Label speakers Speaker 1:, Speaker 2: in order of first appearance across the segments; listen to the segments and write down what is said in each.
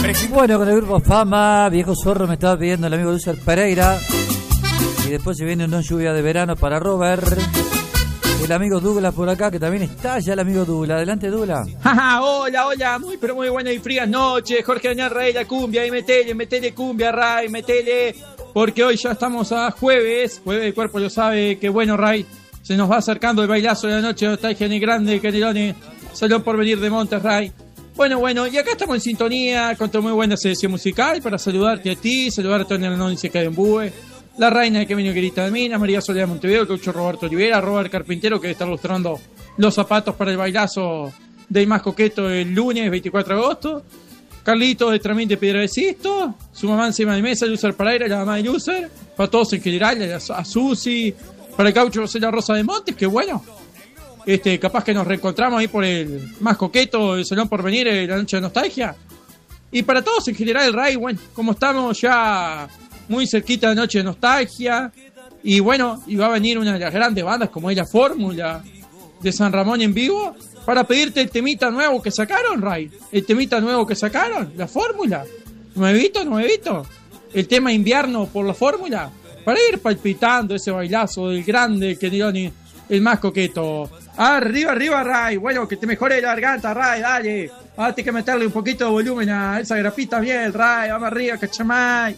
Speaker 1: Bueno, con el grupo Fama, Viejo Zorro me estaba pidiendo el amigo Lucer Pereira. Y después se viene un No Lluvia de Verano para Robert. El amigo Douglas por acá, que también está ya el amigo Douglas. Adelante, Douglas.
Speaker 2: Hola, muy buenas y frías noches. Jorge Daniel Rey, la cumbia, y metele cumbia, Ray, metele. Porque hoy ya estamos a jueves el cuerpo lo sabe, que bueno, Ray. Se nos va acercando el bailazo de la noche, nostalgia ni grande, Canelone. Salud por venir de Montes, Ray. Bueno, y acá estamos en sintonía con tu muy buena selección musical para saludarte a ti, saludar a Tony Arnón y Seca de Embúe, la reina de Camino Querita de Mina, María Soledad Montevideo, el coach Roberto Olivera, Robert Carpintero, que debe estar lustrando los zapatos para el bailazo del más coqueto el lunes 24 de agosto, Carlito de Tramín de Piedra de Sisto, su mamá encima de mesa, Lucer Pereira, la mamá de Lucer, para todos en general, a Susi, para el caucho José La Rosa de Montes, que bueno. Capaz que nos reencontramos ahí por el más coqueto, el Salón Porvenir, la noche de nostalgia. Y para todos en general, el Ray, bueno, como estamos ya muy cerquita de noche de nostalgia, y bueno, y va a venir una de las grandes bandas como es la Fórmula de San Ramón en vivo, para pedirte el temita nuevo que sacaron, Ray. El temita nuevo que sacaron, la Fórmula. Nuevito. El tema invierno por la Fórmula, para ir palpitando ese bailazo del grande Kenironi, el más coqueto. Arriba, Ray. Bueno, que te mejore la garganta, Ray, dale. Hay que meterle un poquito de volumen a esa grapita bien, Ray. Vamos arriba, cachamay.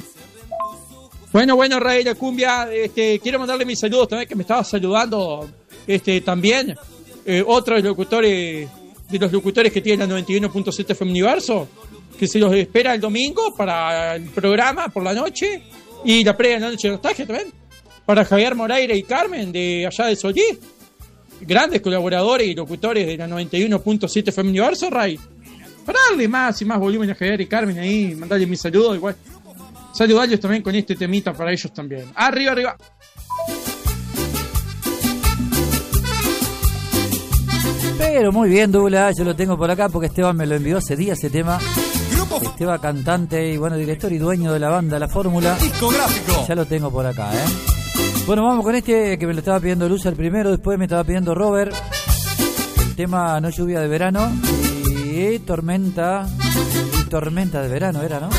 Speaker 2: Bueno, Ray, la cumbia. Quiero mandarle mis saludos también, que me estaba saludando también. Otro de los locutores que tiene la 91.7 FM Universo, que se los espera el domingo para el programa por la noche. Y la previa de la noche de nostalgia también. Para Javier Moreira y Carmen de allá de Solí. Grandes colaboradores y locutores de la 91.7 FM Universo, Ray. Para darle más y más volumen a Javier y Carmen ahí, mandarle mis saludos igual. Saludarlos también con este temita para ellos también. Arriba.
Speaker 1: Pero muy bien, Douglas, yo lo tengo por acá porque Esteban me lo envió hace días ese tema. Esteban, cantante y bueno, director y dueño de la banda La Fórmula.
Speaker 3: Discográfico.
Speaker 1: Ya lo tengo por acá, Bueno, vamos con que me lo estaba pidiendo Lucer primero, después me estaba pidiendo Robert. El tema No Lluvia de Verano y Tormenta de Verano era, ¿no?